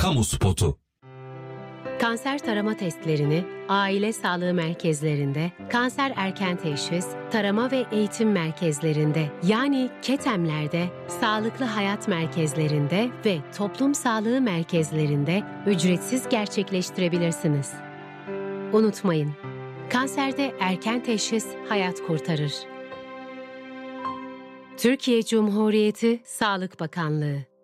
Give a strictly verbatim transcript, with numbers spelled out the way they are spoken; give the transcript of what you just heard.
Kamu spotu. Kanser tarama testlerini aile sağlığı merkezlerinde, kanser erken teşhis, tarama ve eğitim merkezlerinde yani KETEM'lerde, sağlıklı hayat merkezlerinde ve toplum sağlığı merkezlerinde ücretsiz gerçekleştirebilirsiniz. Unutmayın, kanserde erken teşhis hayat kurtarır. Türkiye Cumhuriyeti Sağlık Bakanlığı